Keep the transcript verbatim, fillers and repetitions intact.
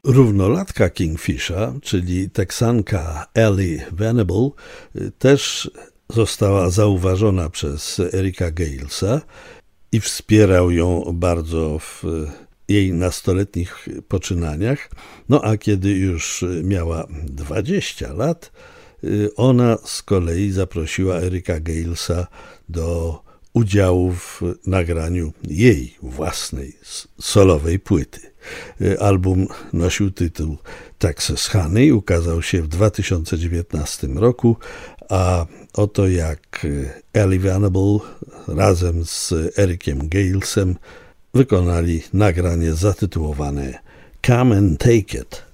Równolatka Kingfisha, czyli Teksanka Ellie Venable, też została zauważona przez Erika Galesa i wspierał ją bardzo w jej nastoletnich poczynaniach. No a kiedy już miała dwadzieścia lat, ona z kolei zaprosiła Erika Galesa do udziału w nagraniu jej własnej solowej płyty. Album nosił tytuł Texas Honey, ukazał się w dwa tysiące dziewiętnastym roku, a oto jak Ellie Venable razem z Erikiem Galesem wykonali nagranie zatytułowane Come and Take It.